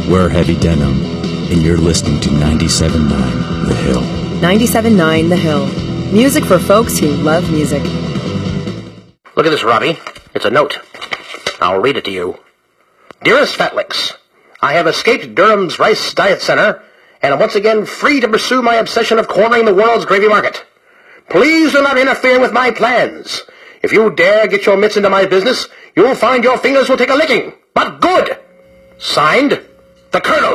We're Heavy Denim, and you're listening to 97.9 The Hill. 97.9 The Hill. Music for folks who love music. Look at this, Robbie. It's a note. I'll read it to you. Dearest Fatlix, I have escaped Durham's Rice Diet Center and am once again free to pursue my obsession of cornering the world's gravy market. Please do not interfere with my plans. If you dare get your mitts into my business, you'll find your fingers will take a licking. But good! Signed, the Colonel.